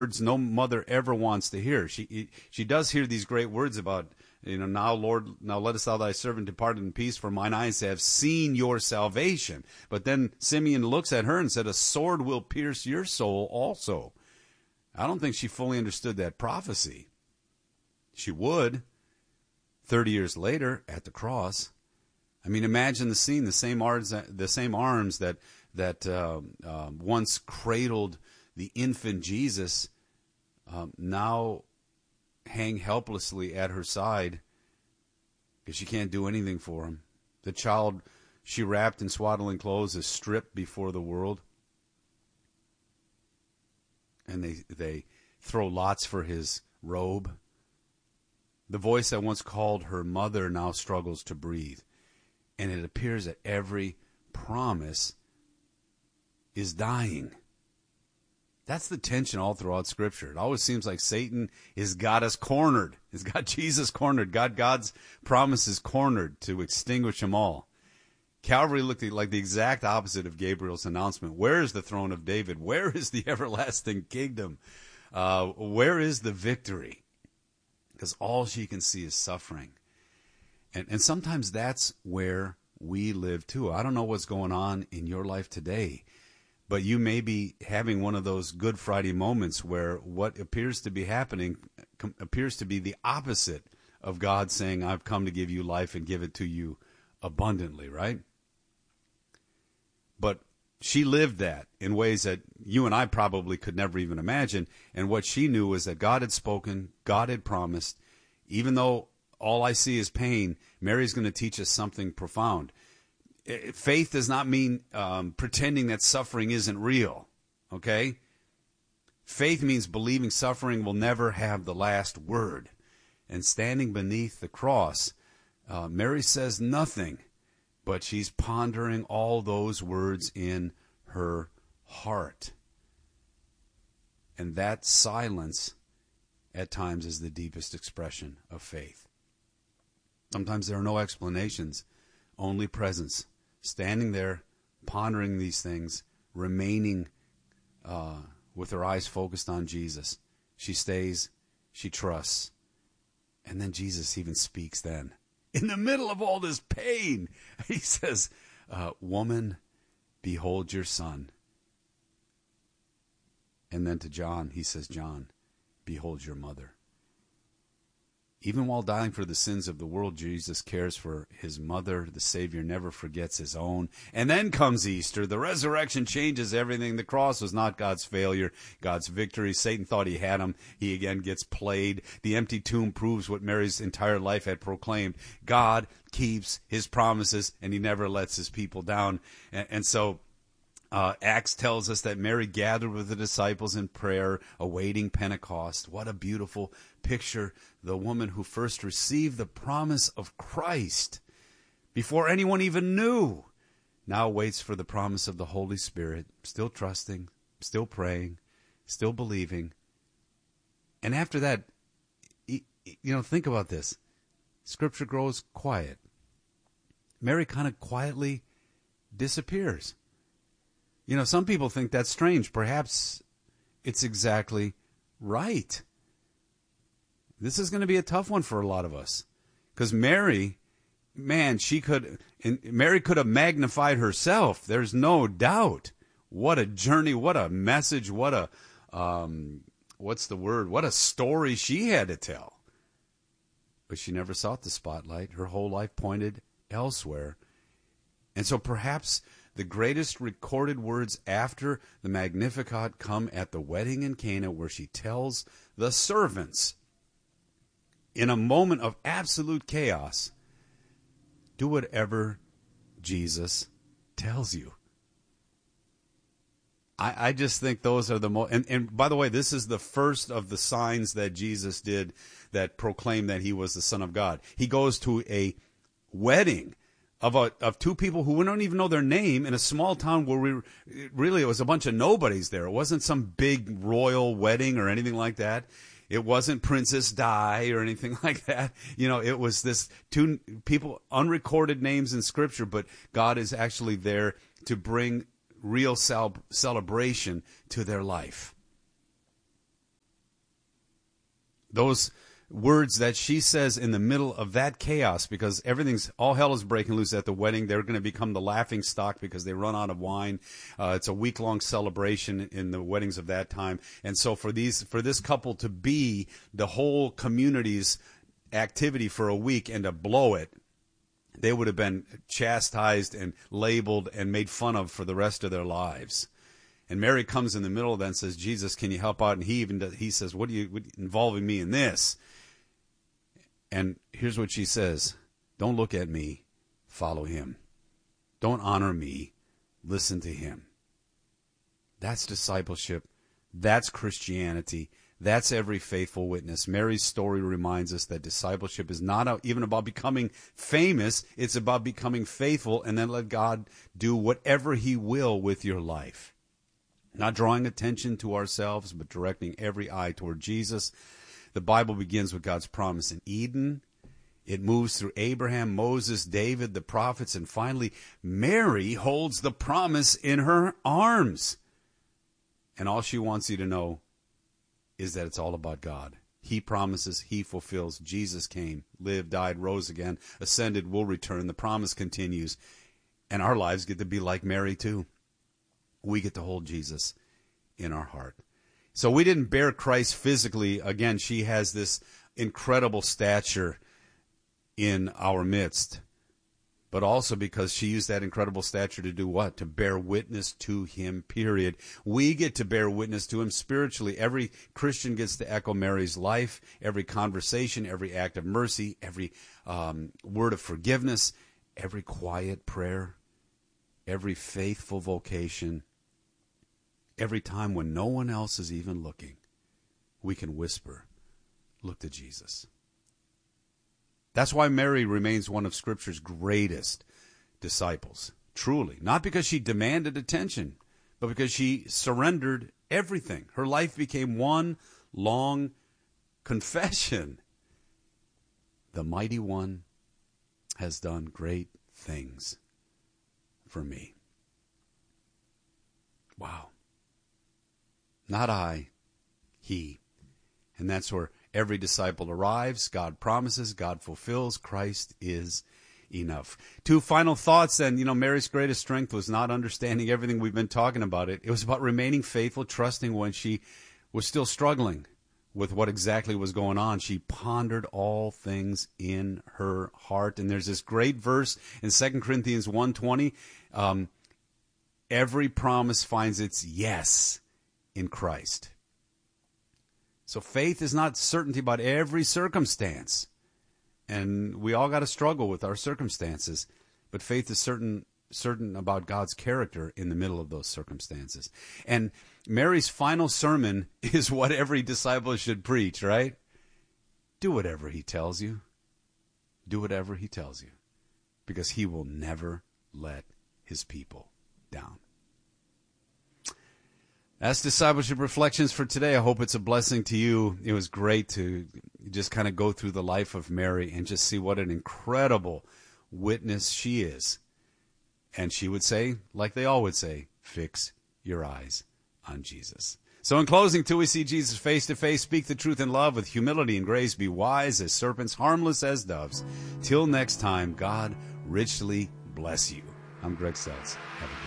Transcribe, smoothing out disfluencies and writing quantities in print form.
no mother ever wants to hear. She does hear these great words about, now, Lord, now lettest thou thy servant depart in peace, for mine eyes have seen your salvation. But then Simeon looks at her and said, a sword will pierce your soul also. I don't think she fully understood that prophecy. She would 30 years later at the cross. I mean, imagine the scene, the same arms that once cradled the infant Jesus now hang helplessly at her side because she can't do anything for him. The child she wrapped in swaddling clothes is stripped before the world. And they throw lots for his robe. The voice that once called her mother now struggles to breathe. And it appears that every promise is dying. That's the tension all throughout Scripture. It always seems like Satan has got us cornered. He's got Jesus cornered. God's promises cornered to extinguish them all. Calvary looked like the exact opposite of Gabriel's announcement. Where is the throne of David? Where is the everlasting kingdom? Where is the victory? Because all she can see is suffering. And sometimes that's where we live too. I don't know what's going on in your life today, but you may be having one of those Good Friday moments where what appears to be happening appears to be the opposite of God saying, I've come to give you life and give it to you abundantly, right? But she lived that in ways that you and I probably could never even imagine. And what she knew was that God had spoken, God had promised. Even though all I see is pain, Mary's going to teach us something profound. Faith does not mean pretending that suffering isn't real, okay? Faith means believing suffering will never have the last word. And standing beneath the cross, Mary says nothing, but she's pondering all those words in her heart. And that silence at times is the deepest expression of faith. Sometimes there are no explanations, only presence. Standing there, pondering these things, remaining with her eyes focused on Jesus. She stays, she trusts. And then Jesus even speaks then. In the middle of all this pain, he says, woman, behold your son. And then to John, he says, John, behold your mother. Even while dying for the sins of the world, Jesus cares for his mother. The Savior never forgets his own. And then comes Easter. The resurrection changes everything. The cross was not God's failure, God's victory. Satan thought he had him. He again gets played. The empty tomb proves what Mary's entire life had proclaimed. God keeps his promises, and he never lets his people down. And so Acts tells us that Mary gathered with the disciples in prayer, awaiting Pentecost. What a beautiful picture. The woman who first received the promise of Christ before anyone even knew, now waits for the promise of the Holy Spirit, still trusting, still praying, still believing. And after that, think about this. Scripture grows quiet. Mary kind of quietly disappears. Some people think that's strange. Perhaps it's exactly right. This is going to be a tough one for a lot of us. Because Mary, Mary could have magnified herself. There's no doubt. What a journey, what a message, what a, what a story she had to tell. But she never sought the spotlight. Her whole life pointed elsewhere. And so perhaps the greatest recorded words after the Magnificat come at the wedding in Cana, where she tells the servants, in a moment of absolute chaos, do whatever Jesus tells you. I just think those are the most... And by the way, this is the first of the signs that Jesus did that proclaimed that he was the Son of God. He goes to a wedding of two people who we don't even know their name in a small town where it was a bunch of nobodies there. It wasn't some big royal wedding or anything like that. It wasn't Princess Di or anything like that. It was this two people, unrecorded names in Scripture, but God is actually there to bring real celebration to their life. those words that she says in the middle of that chaos, because all hell is breaking loose at the wedding. They're going to become the laughing stock because they run out of wine. It's a week-long celebration in the weddings of that time. And so for this couple to be the whole community's activity for a week and to blow it, they would have been chastised and labeled and made fun of for the rest of their lives. And Mary comes in the middle of that and says, Jesus, can you help out? And he says, what are you involving me in this? And here's what she says. Don't look at me. Follow him. Don't honor me. Listen to him. That's discipleship. That's Christianity. That's every faithful witness. Mary's story reminds us that discipleship is not even about becoming famous. It's about becoming faithful, and then let God do whatever he will with your life. Not drawing attention to ourselves, but directing every eye toward Jesus. The Bible begins with God's promise in Eden. It moves through Abraham, Moses, David, the prophets, and finally, Mary holds the promise in her arms. And all she wants you to know is that it's all about God. He promises, he fulfills. Jesus came, lived, died, rose again, ascended, will return. The promise continues. And our lives get to be like Mary too. We get to hold Jesus in our heart. So we didn't bear Christ physically. Again, she has this incredible stature in our midst. But also because she used that incredible stature to do what? To bear witness to him, period. We get to bear witness to him spiritually. Every Christian gets to echo Mary's life, every conversation, every act of mercy, every word of forgiveness, every quiet prayer, every faithful vocation. Every time when no one else is even looking, we can whisper, look to Jesus. That's why Mary remains one of Scripture's greatest disciples, truly. Not because she demanded attention, but because she surrendered everything. Her life became one long confession. The Mighty One has done great things for me. Wow. Not I, he. And that's where every disciple arrives. God promises, God fulfills. Christ is enough. Two final thoughts then. Mary's greatest strength was not understanding everything we've been talking about. It was about remaining faithful, trusting when she was still struggling with what exactly was going on. She pondered all things in her heart. And there's this great verse in 2 Corinthians 1:20. Every promise finds its yes in Christ. So faith is not certainty about every circumstance. And we all got to struggle with our circumstances. But faith is certain about God's character in the middle of those circumstances. And Mary's final sermon is what every disciple should preach, right? Do whatever he tells you. Do whatever he tells you. Because he will never let his people down. That's Discipleship Reflections for today. I hope it's a blessing to you. It was great to just kind of go through the life of Mary and just see what an incredible witness she is. And she would say, like they all would say, fix your eyes on Jesus. So in closing, till we see Jesus face to face, speak the truth in love with humility and grace, be wise as serpents, harmless as doves. Till next time, God richly bless you. I'm Greg Seltz. Have a